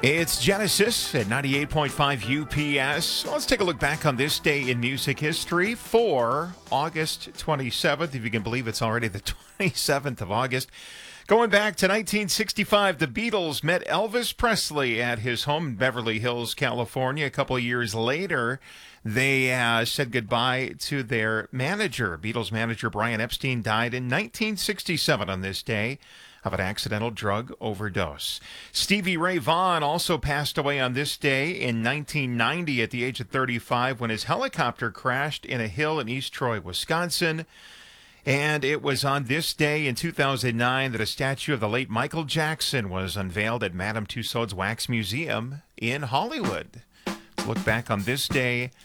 It's Genesis at 98.5 UPS. Let's take a look back on this day in music history for August 27th. If you can believe it's already the 27th of August. Going back to 1965, the Beatles met Elvis Presley at his home in Beverly Hills, California. A couple of years later, they said goodbye to their manager. Beatles manager Brian Epstein died in 1967 on this day of an accidental drug overdose. Stevie Ray Vaughan also passed away on this day in 1990 at the age of 35 when his helicopter crashed in a hill in East Troy, Wisconsin. And it was on this day in 2009 that a statue of the late Michael Jackson was unveiled at Madame Tussauds Wax Museum in Hollywood. Let's look back on this day